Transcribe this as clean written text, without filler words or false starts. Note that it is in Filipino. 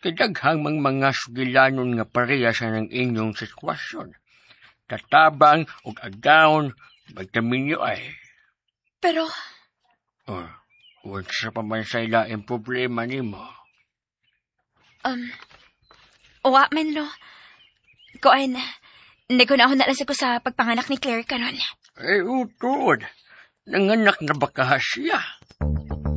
Kadaghang mga sugilanon nga pareha sa ng inyong sitwasyon. Tatabang o agawon, magtaminyo ay. Pero, Huwag sa pamansay laing problema nimo. uwa man lo. Kuan, nagunahon na lang ko sa pagpanganak ni Claire karon. Utod. Nanganak na baka siya.